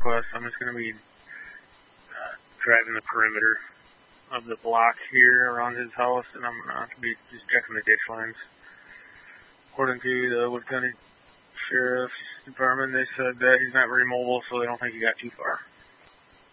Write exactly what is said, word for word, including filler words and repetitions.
request. I'm just going to be uh, driving the perimeter of the block here around his house, and I'm going to be just checking the ditch lines. According to the Wood County Sheriff's Department, they said that he's not very mobile, so they don't think he got too far.